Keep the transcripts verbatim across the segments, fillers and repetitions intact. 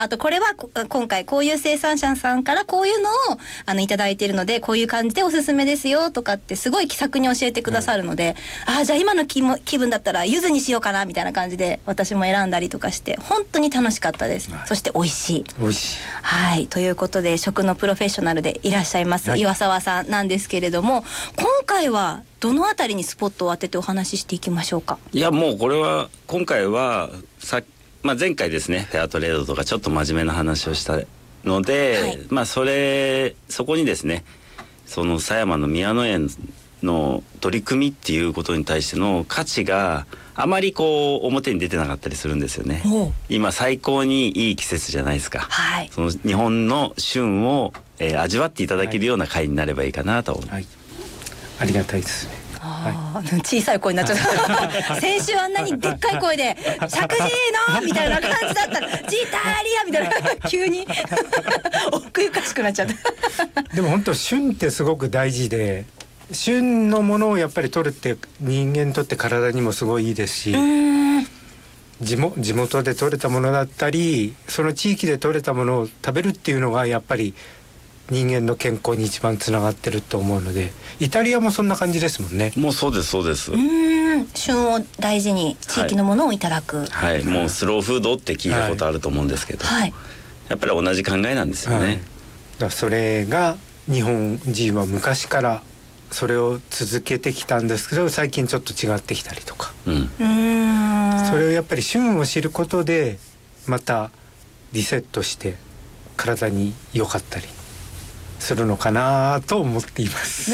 あとこれは今回こういう生産者さんからこういうのをあのいただいているのでこういう感じでおすすめですよとかってすごい気さくに教えてくださるので、うん、ああじゃあ今の気も気分だったら柚子にしようかなみたいな感じで私も選んだりとかして本当に楽しかったです、はい、そして美味しい美味しいはいということで食のプロフェッショナルでいらっしゃいます、はい、岩沢さんなんですけれども今回はどのあたりにスポットを当ててお話ししていきましょうか。 いやもうこれは今回はさ、まあ、前回ですねフェアトレードとかちょっと真面目な話をしたので、はい、まあそれそこにですねその狭山の宮野園の取り組みっていうことに対しての価値があまりこう表に出てなかったりするんですよね。今最高にいい季節じゃないですか、はい、その日本の旬を、えー、味わっていただけるような回になればいいかなと思います、はい、 ありがたいですね。 あはい、小さい声になっちゃった先週あんなにでっかい声で「石神井の」みたいな感じだったら「ジタリア」みたいな急に奥ゆかしくなっちゃったでも本当旬ってすごく大事で旬のものをやっぱり取るって人間にとって体にもすごいいいですし地元、地元で取れたものだったりその地域で取れたものを食べるっていうのがやっぱり人間の健康に一番つながってると思うのでイタリアもそんな感じですもんね。 もうそうですそうです。 うーん旬を大事に地域のものをいただく、 はい、はい、もうスローフードって聞いたことあると思うんですけど、はい、やっぱり同じ考えなんですよね、はい、だからそれが日本人は昔からそれを続けてきたんですけど最近ちょっと違ってきたりとか、うん、うーんそれをやっぱり旬を知ることでまたリセットして体に良かったりするのかなと思っています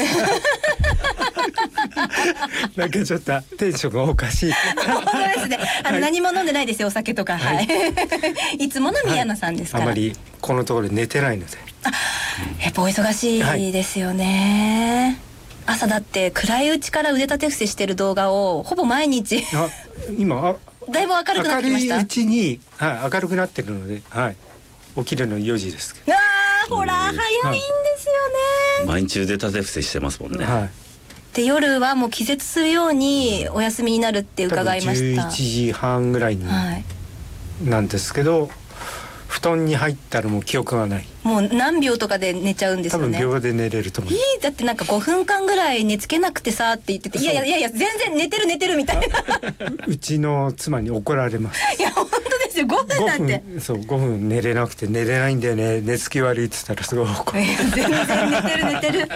なんかちょっとテンションがおかしい本当ですねあの、はい、何も飲んでないですよお酒とか、はい、いつもの宮野さんですから、 はい、あまりこのところ寝てないのであやっぱお忙しいですよね、はい、朝だって暗いうちから腕立て伏せしてる動画をほぼ毎日あ今あだいぶ明るくなってきました。 明るいうちに、はい、明るくなってるので、はい、起きるのよじですけどほら早いんですよね、 毎日腕立て伏せしてますもんね、はい、 で夜はもう気絶するようにお休みになるって伺いました。 じゅういちじはんぐらいになんですけど、はい、布団に入ったらもう記憶がない。 もう何秒とかで寝ちゃうんですよね。 多分秒で寝れると思う。 いいだってなんかごふんかんぐらい寝つけなくてさって言ってていやいやいやいや全然寝てる寝てるみたいなうちの妻に怒られます。 いや本当ですよごふんなんてごふんそうごふん寝れなくて寝れないんだよね寝つき悪いって言ったらすごい怒る。いや全然寝てる寝てる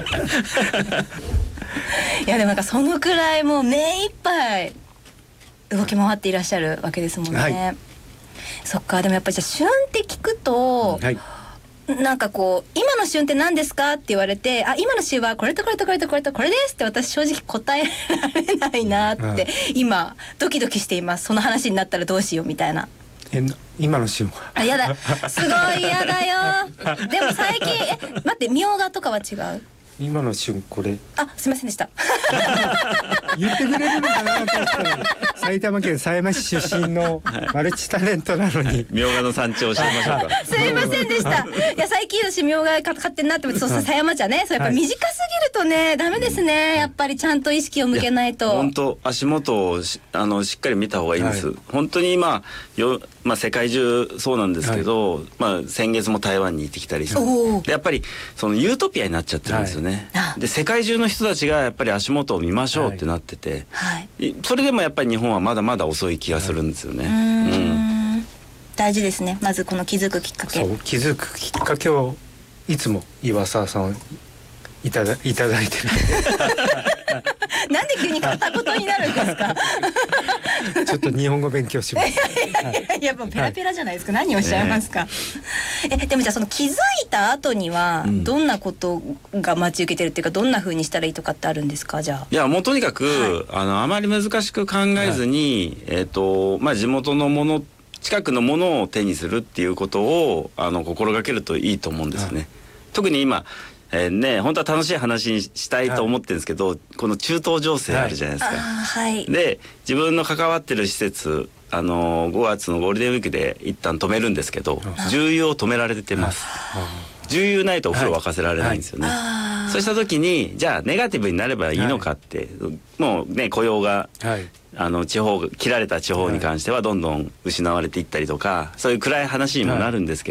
いやでもなんかそのくらいもう目いっぱい動き回っていらっしゃるわけですもんね、はい、そっか。でもやっぱりじゃあ旬って聞くと、はい、なんかこう今の旬って何ですかって言われてあ今の旬はこれとこれとこれとこれとこれですって私正直答えられないなって、はい、今ドキドキしています。その話になったらどうしようみたいな。 え今の旬はあやだすごい嫌だよでも最近え待ってみょうがとかは違う。 今の旬これあすいませんでした言ってくれるのかなと思ったら埼玉県狭山市出身のマルチタレントなのにみょうがの産地を教えましょうかすいませんでしたいや最近私みょうが買ってんなって思ってそうそう狭山茶ねそれやっぱ短すぎるとねダメですね。やっぱりちゃんと意識を向けないと本当足元をしあのしっかり見た方がいいんです、はい、本当に今よ、まあ、世界中そうなんですけど、はい、まあ、先月も台湾に行ってきたりしてやっぱりそのユートピアになっちゃってるんですよね、はい、で世界中の人たちがやっぱり足元を見ましょうってなってて、はい、それでもやっぱり日本はまだまだ遅い気がするんですよね、はい、うん、 大事ですね。まずこの気づくきっかけそう気づくきっかけをいつも岩沢さんいただ、いただいてるなんで急に片言になるんですかちょっと日本語勉強しますいやいやいやもうペラペラじゃないですか、はい、何をおっしゃいますか、えでもじゃあその気づいた後にはどんなことが待ち受けてるっていうか、どんな風にしたらいいとかってあるんですか。じゃあいやもうとにかく、はい、あのあまり難しく考えずに、はい、えーとまあ、地元のもの近くのものを手にするっていうことをあの心がけるといいと思うんですね、はい、特に今えー、ね本当は楽しい話にしたいと思ってるんですけど、はい、この中東情勢あるじゃないですか、 はい、 で自分の関わってる施設あのー、ごがつのゴールデンウィークで一旦止めるんですけど、重油を止められてます。重油ないとお風呂沸かせられないんですよね、はいはい、 そうした時にじゃあネガティブになればいいのかって、はい、もうね雇用が、はい、あの地方切られた地方に関してはどんどん失われていったりとか、そういう暗い話にもなるんですけど、